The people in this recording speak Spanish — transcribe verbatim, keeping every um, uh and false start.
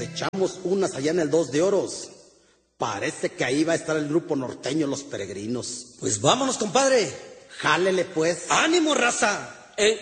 echamos unas allá en el Dos de Oros. Parece que ahí va a estar el grupo norteño Los Peregrinos. Pues vámonos, compadre. Jálele, pues. ¡Ánimo, raza! Eh,